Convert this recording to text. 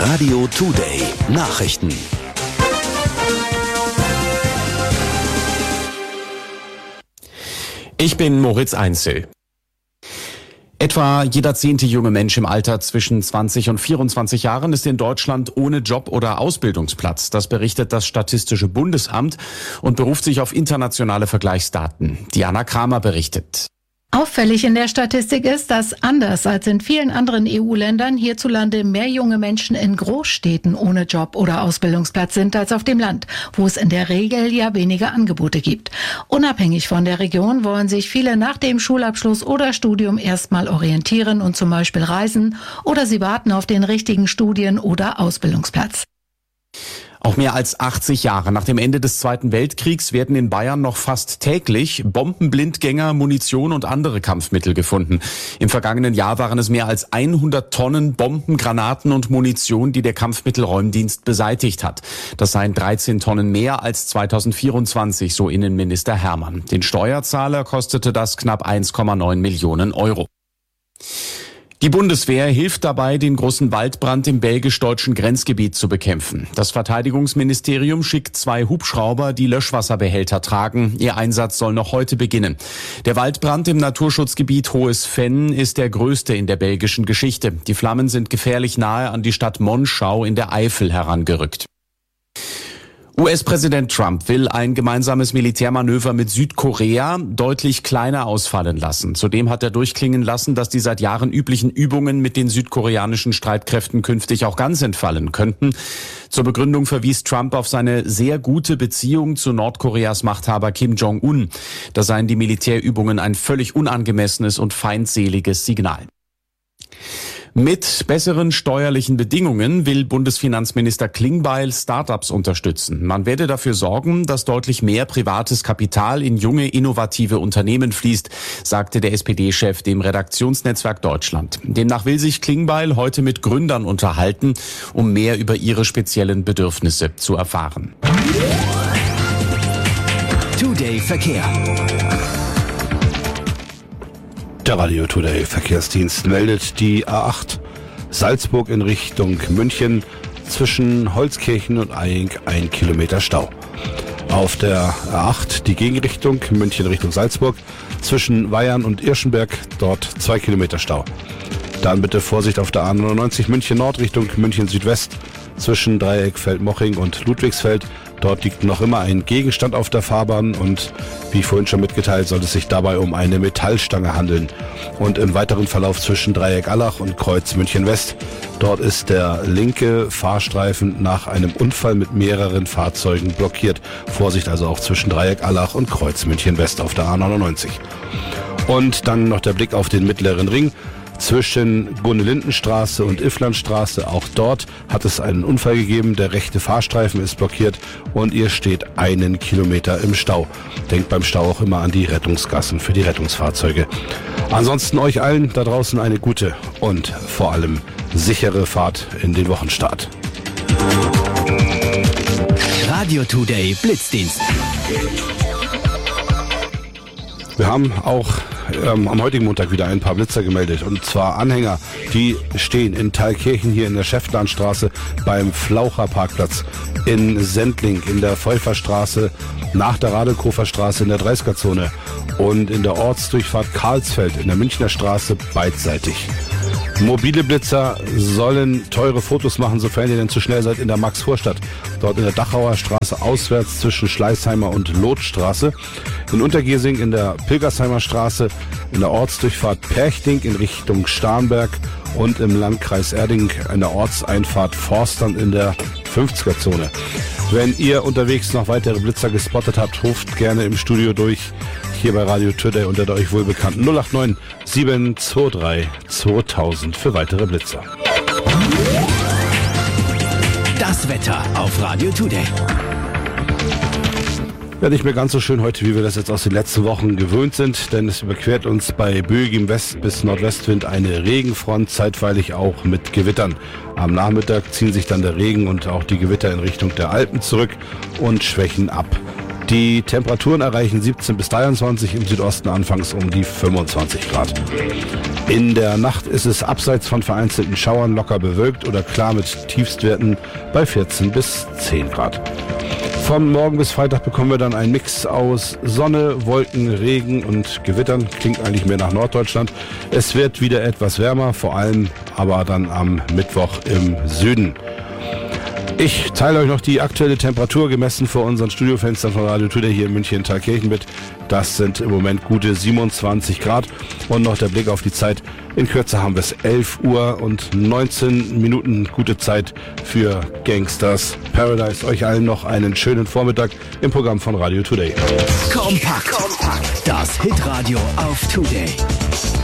Radio Today Nachrichten. Ich bin Moritz Einzel. Etwa jeder 10. junge Mensch im Alter zwischen 20 und 24 Jahren ist in Deutschland ohne Job oder Ausbildungsplatz. Das berichtet das Statistische Bundesamt und beruft sich auf internationale Vergleichsdaten. Diana Kramer berichtet. Auffällig in der Statistik ist, dass anders als in vielen anderen EU-Ländern hierzulande mehr junge Menschen in Großstädten ohne Job oder Ausbildungsplatz sind als auf dem Land, wo es in der Regel ja weniger Angebote gibt. Unabhängig von der Region wollen sich viele nach dem Schulabschluss oder Studium erstmal orientieren und zum Beispiel reisen, oder sie warten auf den richtigen Studien- oder Ausbildungsplatz. Auch mehr als 80 Jahre nach dem Ende des Zweiten Weltkriegs werden in Bayern noch fast täglich Bombenblindgänger, Munition und andere Kampfmittel gefunden. Im vergangenen Jahr waren es mehr als 100 Tonnen Bomben, Granaten und Munition, die der Kampfmittelräumdienst beseitigt hat. Das seien 13 Tonnen mehr als 2024, so Innenminister Hermann. Den Steuerzahler kostete das knapp 1,9 Millionen Euro. Die Bundeswehr hilft dabei, den großen Waldbrand im belgisch-deutschen Grenzgebiet zu bekämpfen. Das Verteidigungsministerium schickt 2 Hubschrauber, die Löschwasserbehälter tragen. Ihr Einsatz soll noch heute beginnen. Der Waldbrand im Naturschutzgebiet Hohes Venn ist der größte in der belgischen Geschichte. Die Flammen sind gefährlich nahe an die Stadt Monschau in der Eifel herangerückt. US-Präsident Trump will ein gemeinsames Militärmanöver mit Südkorea deutlich kleiner ausfallen lassen. Zudem hat er durchklingen lassen, dass die seit Jahren üblichen Übungen mit den südkoreanischen Streitkräften künftig auch ganz entfallen könnten. Zur Begründung verwies Trump auf seine sehr gute Beziehung zu Nordkoreas Machthaber Kim Jong-un. Da seien die Militärübungen ein völlig unangemessenes und feindseliges Signal. Mit besseren steuerlichen Bedingungen will Bundesfinanzminister Klingbeil Startups unterstützen. Man werde dafür sorgen, dass deutlich mehr privates Kapital in junge, innovative Unternehmen fließt, sagte der SPD-Chef dem Redaktionsnetzwerk Deutschland. Demnach will sich Klingbeil heute mit Gründern unterhalten, um mehr über ihre speziellen Bedürfnisse zu erfahren. Today Verkehr. Der Radio Today Verkehrsdienst meldet die A8 Salzburg in Richtung München zwischen Holzkirchen und Eying 1 Kilometer Stau. Auf der A8 die Gegenrichtung München Richtung Salzburg zwischen Weyern und Irschenberg, dort 2 Kilometer Stau. Dann bitte Vorsicht auf der A99 München Nord Richtung München Südwest zwischen Dreieck Feldmoching und Ludwigsfeld. Dort liegt noch immer ein Gegenstand auf der Fahrbahn und wie vorhin schon mitgeteilt, soll es sich dabei um eine Metallstange handeln. Und im weiteren Verlauf zwischen Dreieck Allach und Kreuz München West, dort ist der linke Fahrstreifen nach einem Unfall mit mehreren Fahrzeugen blockiert. Vorsicht also auch zwischen Dreieck Allach und Kreuz München West auf der A99. Und dann noch der Blick auf den mittleren Ring. Zwischen Gunne-Linden-Straße und Ifflandstraße, auch dort hat es einen Unfall gegeben. Der rechte Fahrstreifen ist blockiert und ihr steht 1 Kilometer im Stau. Denkt beim Stau auch immer an die Rettungsgassen für die Rettungsfahrzeuge. Ansonsten euch allen da draußen eine gute und vor allem sichere Fahrt in den Wochenstart. Radio Today Blitzdienst. Wir haben auch am heutigen Montag wieder ein paar Blitzer gemeldet. Und zwar Anhänger, die stehen in Thalkirchen hier in der Schäftlarnstraße beim Flaucher Parkplatz, in Sendling in der Pfeufferstraße, nach der Radelkofer Straße in der 30er-Zone und in der Ortsdurchfahrt Karlsfeld in der Münchner Straße beidseitig. Mobile Blitzer sollen teure Fotos machen, sofern ihr denn zu schnell seid in der Max-Vorstadt. Dort in der Dachauer Straße auswärts zwischen Schleißheimer und Lothstraße. In Untergiesing in der Pilgersheimer Straße, in der Ortsdurchfahrt Perchting in Richtung Starnberg und im Landkreis Erding in der Ortseinfahrt Forstern in der 50er-Zone. Wenn ihr unterwegs noch weitere Blitzer gespottet habt, ruft gerne im Studio durch. Hier bei Radio Today unter der euch wohlbekannten 089 723 2000 für weitere Blitzer. Das Wetter auf Radio Today. Ja, nicht mehr ganz so schön heute, wie wir das jetzt aus den letzten Wochen gewöhnt sind, denn es überquert uns bei böigem West- bis Nordwestwind eine Regenfront, zeitweilig auch mit Gewittern. Am Nachmittag ziehen sich dann der Regen und auch die Gewitter in Richtung der Alpen zurück und schwächen ab. Die Temperaturen erreichen 17 bis 23, im Südosten anfangs um die 25 Grad. In der Nacht ist es abseits von vereinzelten Schauern locker bewölkt oder klar mit Tiefstwerten bei 14 bis 10 Grad. Von morgen bis Freitag bekommen wir dann einen Mix aus Sonne, Wolken, Regen und Gewittern. Klingt eigentlich mehr nach Norddeutschland. Es wird wieder etwas wärmer, vor allem aber dann am Mittwoch im Süden. Ich teile euch noch die aktuelle Temperatur gemessen vor unseren Studiofenstern von Radio Today hier in München-Thalkirchen mit. Das sind im Moment gute 27 Grad. Und noch der Blick auf die Zeit. In Kürze haben wir es 11 Uhr und 19 Minuten. Gute Zeit für Gangsters Paradise. Euch allen noch einen schönen Vormittag im Programm von Radio Today. Kompakt. Das Hitradio auf Today.